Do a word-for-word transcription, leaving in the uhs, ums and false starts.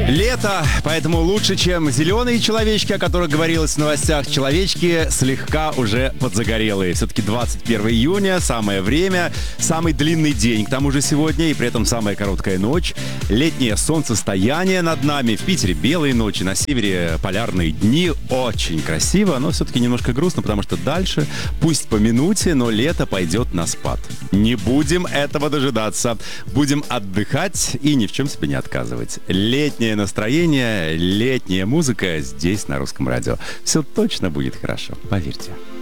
Лето, поэтому лучше, чем зеленые человечки, о которых говорилось в новостях, человечки слегка уже подзагорелые. Все-таки двадцать первое июня, самое время, самый длинный день, к тому же сегодня, и при этом самая короткая ночь. Летнее солнцестояние над нами, в Питере белые ночи, на севере полярные дни. Очень красиво, но все-таки немножко грустно, потому что дальше, пусть по минуте, но лето пойдет на спад. Не будем этого дожидаться. Будем отдыхать и ни в чем себе не отказывать. Летнее настроение, летняя музыка здесь, на Русском радио. Все точно будет хорошо, поверьте.